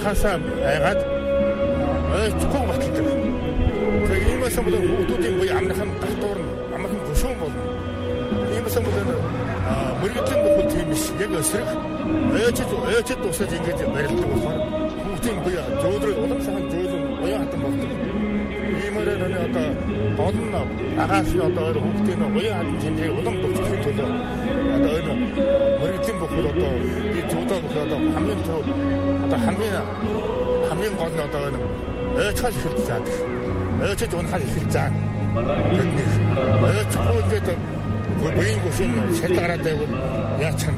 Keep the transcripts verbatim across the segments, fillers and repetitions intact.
унахаасаа айгаад ойцгүй баталдаг. Тэгэхээр иймээс бол хүүхдүүдийн буй амархан татвар нь амархан хөшөөн болно. Иймээс бол мөрөглөн бүхэл тийм биш. Яг өсрөх ойчд ойчд тусаж ингэж барилдаг болохоор хүүхдийн буй зөөдрөг улам сайхан зөөлөн уян хатан болдог. Иймээр нэ одоо гол нь агаас нь одоо хүүхдийн уян хатан тэмдэг улам төвчсөн төлөө одоо энэ мөрөглөн бүхэл одоо би зөөдөг одоо хамгийн төв одоо хамгийн хамгийн гол нь одоо энэ ойчхал ихэлж заадаг. Ойчд унахад ихэлж заа. Ойчгүй ингээд буйн гүшин шалт гараад байвал яачих нь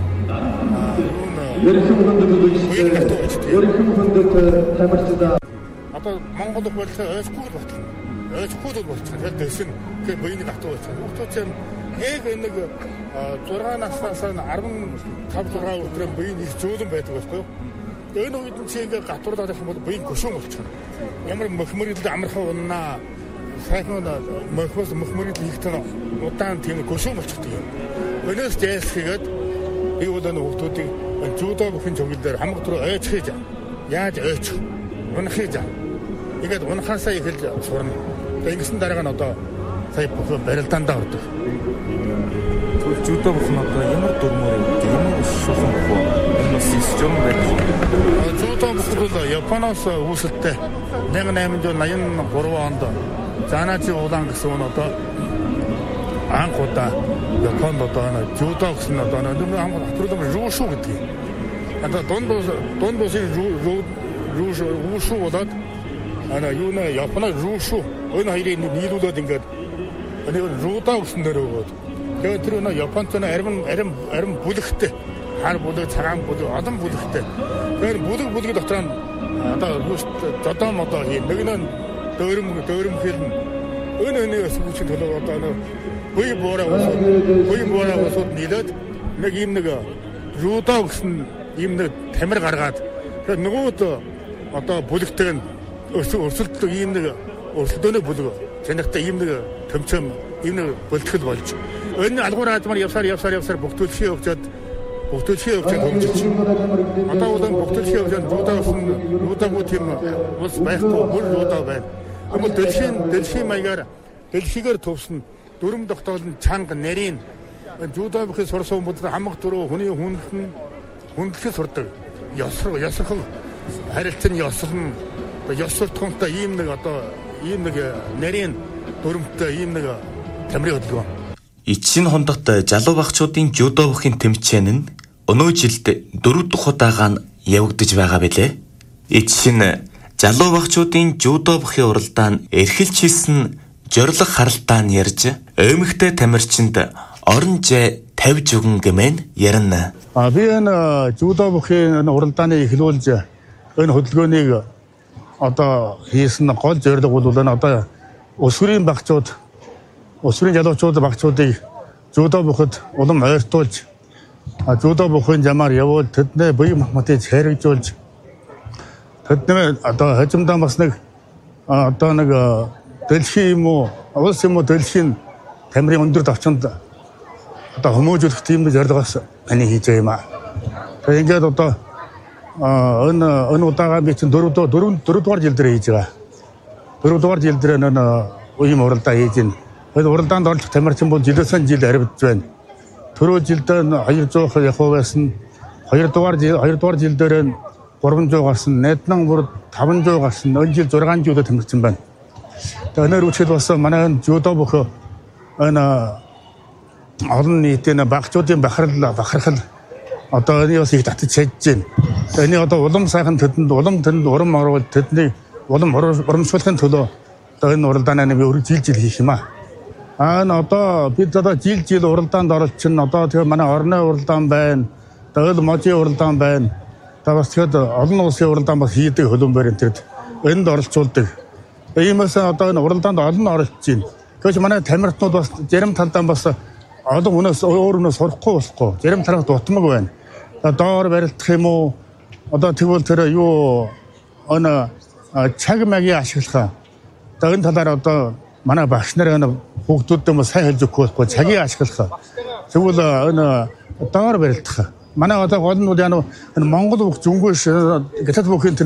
ерөнхий хүндэт ерөнхий хүндэт тамирчдаа одоо Монгол бол ойчгүй болчихно. Ойчгүй бол болчихно. Тэгэхээр дэсэн тэгээ буйны гатуу болчихно. Хүүхдүүд нь яг нэг зургаан наснаас арван таван зургаан өдрөө буйн их зөөлөн байдаг байхгүй юу? Энэ үед нь чигээ гатуурлаад их юм бол буйн гүшин болчихно. Ямар мөхмөрөл амархан уннаа сайхан мөхмөс мөхмөрөл ихтэн удаан тийм гүшин болчихдог юм. Өнөөс дэс хийгээд би бол энэ хүүхдүүдийг зүүдо бүхэн цогцол дээр хамаг түрүү ойч хийж яаж ойч унах хийж ингээд унахаасаа эхэлж сурна. Тэгээ ингэсэн дараа нь одоо сая бүхэн барилдаандаа ордог. Зүүдо бүхэн одоо ямар дурмаар ямар шулуун бохоо энэ систем байдаг. Зүүдо бүхэн бол Японоос үүсэлтэй нэг найман наян гурван онд Заначи улаан гэсэн нь одоо анх удаа Японд одоо зүүдо гэсэн одоо нэг хамаг хатруу рүүшу гэдэг. Одоо дунд дунд усын рүүшу рүүшу болоод ана юу нэ Японо рүүшу энэ хоёрыг нийлүүлээд ингээд энэ руудаа гэсэн нэр өгөөд тэгээд тэр нэ Японд нэ арим арим арим бүлэгтэй хар бүлэг цагаан бүлэг олон бүлэгтэй. Тэгээд бүлэг бүлэг дотор нь одоо зодоо модоо нэг нь дөөрөм дөөрөм хэлнэ. Өн өнөөс хүчин төлөө одоо буй боороо буй боороо усууд нийлээд нэг юм нэг руудаа гэсэн юм нэг тамир гаргаад тэгээд нөгөөд одоо бүлэгтэй нь өрсөлдөлт ийм нэг өрсөлдөөний бүлэг танихтай ийм нэг төмчөм ийм нэг бэлтгэл болж энэ алгуур хаадмаар явсаар явсаар явсаар бүгдүүлшээ өгчөөд бүгдүүлшээ өгчөөд хөгжиж одоо бол бүгдүүлшээ өгчөөд руудаагсан руудаагүй тийм ус байхгүй бүр руудаа байна. Тэгвэл дэлхийн дэлхийн маягаар дэлхийгээр төвсөн дүрм тогтоолн чанга нарийн зүүдо бүхий сурсан хүмүүс хамаг дөрөв хүний хүндэн хүндлэхэд сурдаг. Ёсрог ёсрох харилцан ёслон ёсртхонтой ийм нэг одоо ийм нэг нарийн дүрмтэй ийм нэг тамирын хөдөлгөөн. Ичийн хондогт залуу багчуудын зүүдо бүхийн тэмцээн нь өнөө жилд дөрөв дахь удаага нь явагдаж байгаа билээ. Ичийн залуу багчуудын зүүдо бүхийн уралдаан эрхэлж хийсэн зориг харалтаа нь ярьж эмэгтэй тамирчинд орон жай тавьж өгөн гэмээр ярина. А би энэ зүүдо бүхийн уралдааны эхлүүлж энэ хөдөлгөөнийг одоо хийсэн гол зорилго бол энэ одоо өсвөрийн багцууд өсвөрийн залуучууд багцуудыг зүүдо бүхэд улам ойртуулж зүүдо бүхийн замаар явуул тэдний бие махбодыг хэрэгжүүлж тэдний одоо хожимдоо бас нэг одоо нэг дэлхийн юм уу улс юм уу дэлхийн тамирын өндөр давчинд одоо хүмүүжүүлэх тийм зорилгоос таны хийж байгаа юм аа. Тэгээ ингээд одоо энэ энэ удаага би чинь дөрөв дөрөв дөрөвдүгээр жил дээр хийж байгаа. дөрөвдүгээр жил дээр энэ ийм уралдаа хийж байна. Энэ уралдаанд оролцох тамирчин бол жилээс жил арвидж байна. Түрүү жилд хоёрдугаар явах байсан. хоёрдугаар жил хоёрдугаар жил дээр гурван зуун гарсан. Найднан бүр таван зуун гарсан. Энэ жил зургаан зуун тамирчин байна. Тэгээ өнөр үчил бас манай зүүдо бүхөө энэ олон нийтийн багцуудын бахархал бахархал одоо энэ бас их татж чадж байна. Энэ одоо улам сайхан тэдэнд улам тэнд урам оруулж тэдний улам урамшуулахын төлөө одоо энэ уралдаанаа би өөр жил жил хийх юм аа. Аа н одоо бид одоо жил жил уралдаанд оролцсон. Одоо тэгээ манай орны уралдаан байна. Дөөл можийн уралдаан байна. Та бас тэгэхэд олон улсын уралдаан бас хийдэг хөлбөмбөр энэ төрд энд оролцуулдаг. Иймээс одоо энэ уралдаанд олон оролцож байна. Тэгвэл манай тамирчнууд бас зарим талдаа бас олон хүнээс өөр хүнээс сурахгүй болохгүй. Зарим тарах дутмаг байна. Доор барилдах юм уу? Одоо тэгвэл тэр юу өн цаг магийн ашиглах. Одоо энэ талаар одоо манай багш нар энэ хүүхдүүдэд юм сайн хэлж өгөх байхгүй цагийг ашиглах. Тэгвэл энэ доор барилдах. Манай одоо гол нь энэ Монгол бүх зөнгөөш гятад бүхийн